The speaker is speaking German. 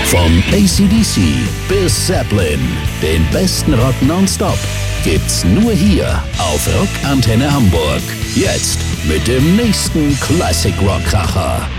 Von AC/DC bis Zeppelin, den besten Rock nonstop gibt's nur hier auf Rockantenne Hamburg. Jetzt mit dem nächsten Classic Rock Kracher.